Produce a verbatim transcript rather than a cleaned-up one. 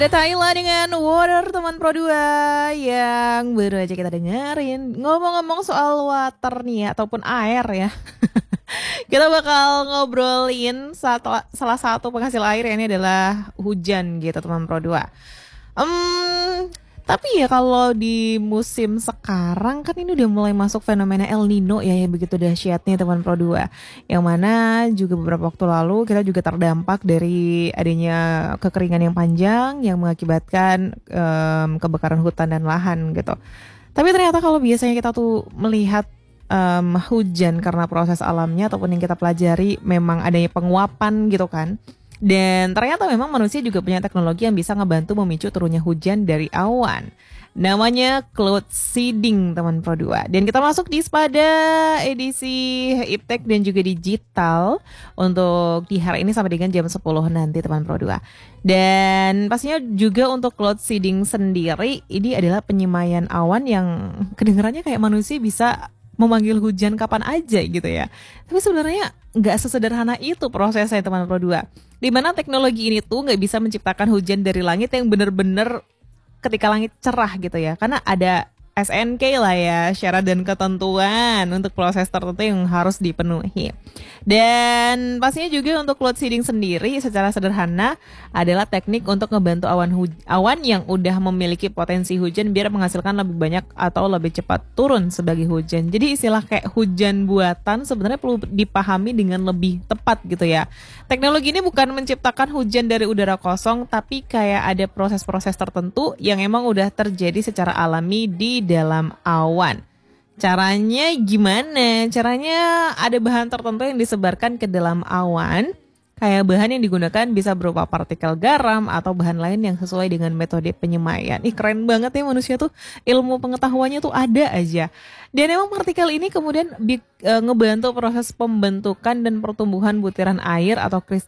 Thailand dengan Water teman Pro dua yang baru aja kita dengerin. Ngomong-ngomong soal water nih ya, ataupun air ya. Kita bakal ngobrolin satu, salah satu penghasil air ya, ini adalah hujan gitu teman Pro dua. Um, tapi ya kalau di musim sekarang kan ini udah mulai masuk fenomena El Nino ya, yang begitu dahsyatnya teman Pro dua. Yang mana juga beberapa waktu lalu kita juga terdampak dari adanya kekeringan yang panjang yang mengakibatkan um, kebakaran hutan dan lahan gitu. Tapi ternyata kalau biasanya kita tuh melihat um, hujan karena proses alamnya ataupun yang kita pelajari memang adanya penguapan gitu kan. Dan ternyata memang manusia juga punya teknologi yang bisa ngebantu memicu turunnya hujan dari awan. Namanya cloud seeding teman Pro dua. Dan kita masuk di pada edisi Iptek dan juga digital untuk di hari ini sampai dengan jam sepuluh nanti teman Pro dua. Dan pastinya juga untuk cloud seeding sendiri ini adalah penyemaian awan yang kedengarannya kayak manusia bisa memanggil hujan kapan aja gitu ya. Tapi sebenarnya nggak sesederhana itu prosesnya teman Pro dua. Dimana teknologi ini tuh nggak bisa menciptakan hujan dari langit yang bener-bener ketika langit cerah gitu ya. Karena ada S N K lah ya, syarat dan ketentuan untuk proses tertentu yang harus dipenuhi. Dan pastinya juga untuk cloud seeding sendiri secara sederhana adalah teknik untuk ngebantu awan huj- awan yang udah memiliki potensi hujan biar menghasilkan lebih banyak atau lebih cepat turun sebagai hujan. Jadi istilah kayak hujan buatan sebenarnya perlu dipahami dengan lebih tepat gitu ya. Teknologi ini bukan menciptakan hujan dari udara kosong, tapi kayak ada proses-proses tertentu yang emang udah terjadi secara alami di dalam awan. Caranya gimana? Caranya ada bahan tertentu yang disebarkan ke dalam awan. Kayak bahan yang digunakan bisa berupa partikel garam atau bahan lain yang sesuai dengan metode penyemaian. Ih keren banget ya manusia tuh, ilmu pengetahuannya tuh ada aja. Dan emang partikel ini kemudian bi- e, ngebantu proses pembentukan dan pertumbuhan butiran air atau kristal